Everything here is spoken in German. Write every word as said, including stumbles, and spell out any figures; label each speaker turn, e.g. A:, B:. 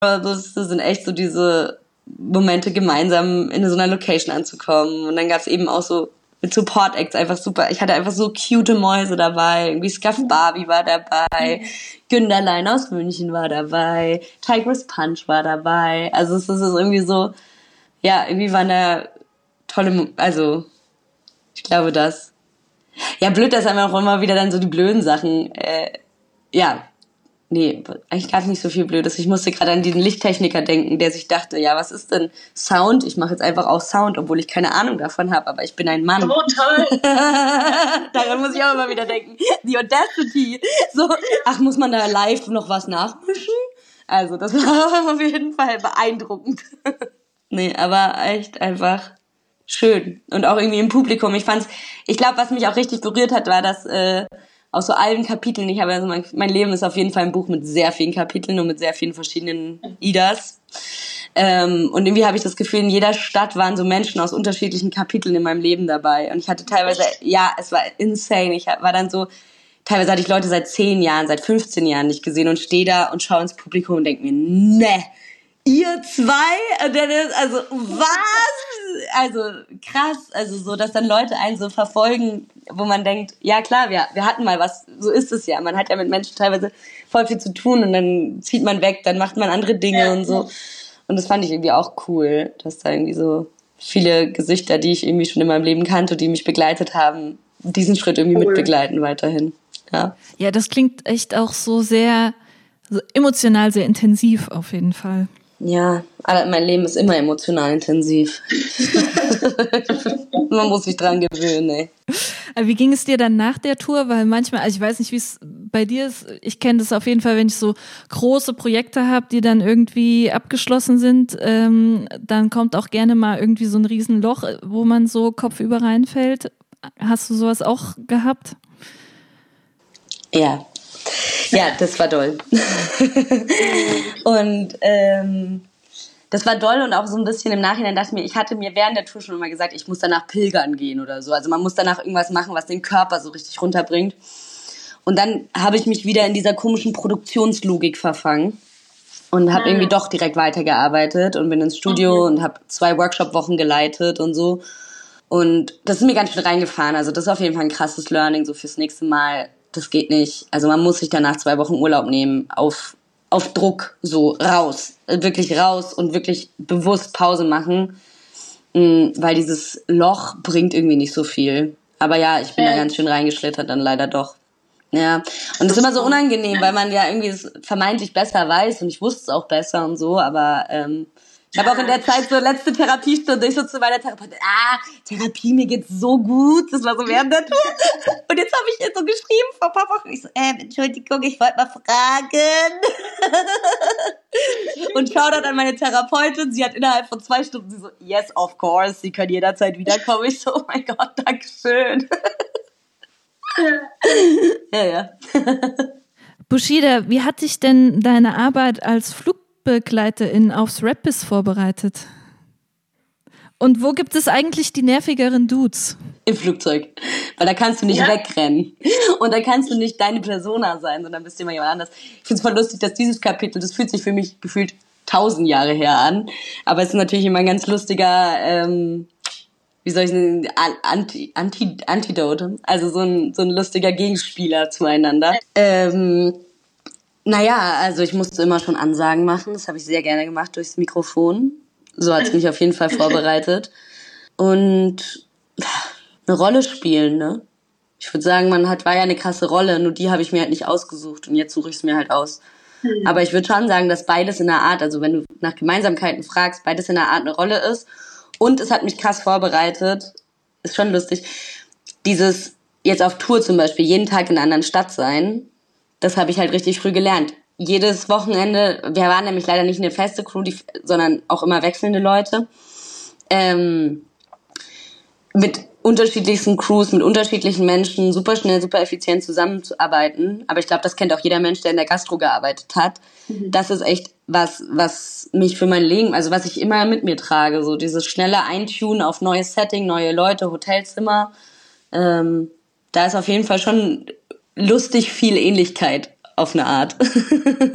A: Das, das sind echt so diese Momente, gemeinsam in so einer Location anzukommen. Und dann gab es eben auch so mit Support Acts einfach super. Ich hatte einfach so cute Mäuse dabei. Irgendwie Scuff Barbie war dabei. Günderlein aus München war dabei. Tigress Punch war dabei. Also es ist irgendwie so, ja, irgendwie war eine tolle, also ich glaube das. Ja, blöd, dass einfach auch immer wieder dann so die blöden Sachen, äh, ja, nee, eigentlich gab es nicht so viel Blödes. Ich musste gerade an diesen Lichttechniker denken, der sich dachte, ja, was ist denn Sound? Ich mache jetzt einfach auch Sound, obwohl ich keine Ahnung davon habe, aber ich bin ein Mann.
B: Oh, toll!
A: Daran muss ich auch immer wieder denken. Die Audacity. So, ach, muss man da live noch was nachmischen? Also, das war auf jeden Fall beeindruckend. Nee, aber echt einfach schön. Und auch irgendwie im Publikum. Ich fand's, ich glaube, was mich auch richtig berührt hat, war, dass äh, aus so allen Kapiteln, ich habe also mein, mein Leben ist auf jeden Fall ein Buch mit sehr vielen Kapiteln und mit sehr vielen verschiedenen Idas. Ähm, und irgendwie habe ich das Gefühl, in jeder Stadt waren so Menschen aus unterschiedlichen Kapiteln in meinem Leben dabei. Und ich hatte teilweise, ja, es war insane. Ich war dann so, teilweise hatte ich Leute seit zehn Jahren, seit fünfzehn Jahren nicht gesehen und stehe da und schaue ins Publikum und denke mir, ne, ihr zwei? Und dann ist, also, was? Also, krass. Also, so, dass dann Leute einen so verfolgen, wo man denkt, ja klar, wir, wir hatten mal was. So ist es ja. Man hat ja mit Menschen teilweise voll viel zu tun und dann zieht man weg, dann macht man andere Dinge ja, und so. Und das fand ich irgendwie auch cool, dass da irgendwie so viele Gesichter, die ich irgendwie schon in meinem Leben kannte, die mich begleitet haben, diesen Schritt irgendwie cool. mitbegleiten weiterhin. Ja.
C: Ja, das klingt echt auch so sehr, so emotional sehr intensiv auf jeden Fall.
A: Ja, aber mein Leben ist immer emotional intensiv. Man muss sich dran gewöhnen, ey.
C: Wie ging es dir dann nach der Tour? Weil manchmal, also ich weiß nicht, wie es bei dir ist, ich kenne das auf jeden Fall, wenn ich so große Projekte habe, die dann irgendwie abgeschlossen sind, ähm, dann kommt auch gerne mal irgendwie so ein Riesenloch, wo man so kopfüber reinfällt. Hast du sowas auch gehabt?
A: Ja. Ja, das war doll. Und ähm, das war doll und auch so ein bisschen im Nachhinein dachte ich mir, ich hatte mir während der Tour schon immer gesagt, ich muss danach pilgern gehen oder so. Also man muss danach irgendwas machen, was den Körper so richtig runterbringt. Und dann habe ich mich wieder in dieser komischen Produktionslogik verfangen und habe irgendwie doch direkt weitergearbeitet und bin ins Studio und habe zwei Workshop-Wochen geleitet und so. Und das ist mir ganz schön reingefahren. Also das ist auf jeden Fall ein krasses Learning, so fürs nächste Mal. Das geht nicht. Also man muss sich danach zwei Wochen Urlaub nehmen, auf, auf Druck, so raus. Wirklich raus und wirklich bewusst Pause machen, weil dieses Loch bringt irgendwie nicht so viel. Aber ja, ich bin da ganz schön reingeschlittert dann leider doch. Ja, und das ist immer so unangenehm, weil man ja irgendwie es vermeintlich besser weiß und ich wusste es auch besser und so, aber ähm, ich habe auch in der Zeit so letzte Therapiestunde, ich so zu meiner Therapeutin, ah, Therapie, mir geht's so gut, das war so während der Tour. Und jetzt habe ich ihr so geschrieben vor ein paar Wochen, ich so, ähm, Entschuldigung, ich wollte mal fragen. Und Shoutout an meine Therapeutin, sie hat innerhalb von zwei Stunden, sie so, yes, of course, sie können jederzeit wiederkommen. Ich so, oh mein Gott, Dankeschön. Ja, ja.
C: Bushida, wie hat dich denn deine Arbeit als Flugbegleiterin aufs Rap-Biss vorbereitet? Und wo gibt es eigentlich die nervigeren Dudes?
A: Im Flugzeug. Weil da kannst du nicht ja. wegrennen. Und da kannst du nicht deine Persona sein, sondern bist immer jemand anders. Ich finde es voll lustig, dass dieses Kapitel, das fühlt sich für mich gefühlt tausend Jahre her an. Aber es ist natürlich immer ein ganz lustiger, ähm, wie soll ich sagen, Anti, Anti, Antidote. Also so ein, so ein lustiger Gegenspieler zueinander. Ähm, naja, also ich musste immer schon Ansagen machen. Das habe ich sehr gerne gemacht durchs Mikrofon. So hat es mich auf jeden Fall vorbereitet. Und eine Rolle spielen, ne? Ich würde sagen, man hat, war ja eine krasse Rolle, nur die habe ich mir halt nicht ausgesucht und jetzt suche ich es mir halt aus. Mhm. Aber ich würde schon sagen, dass beides in der Art, also wenn du nach Gemeinsamkeiten fragst, beides in der Art eine Rolle ist. Und es hat mich krass vorbereitet. Ist schon lustig. Dieses jetzt auf Tour zum Beispiel, jeden Tag in einer anderen Stadt sein, das habe ich halt richtig früh gelernt. Jedes Wochenende, wir waren nämlich leider nicht eine feste Crew, die, sondern auch immer wechselnde Leute, ähm, mit unterschiedlichsten Crews, mit unterschiedlichen Menschen, super schnell, super effizient zusammenzuarbeiten. Aber ich glaube, das kennt auch jeder Mensch, der in der Gastro gearbeitet hat. Mhm. Das ist echt was, was mich für mein Leben, also was ich immer mit mir trage, so dieses schnelle Eintunen auf neues Setting, neue Leute, Hotelzimmer. Ähm, da ist auf jeden Fall schon lustig viel Ähnlichkeit auf eine Art.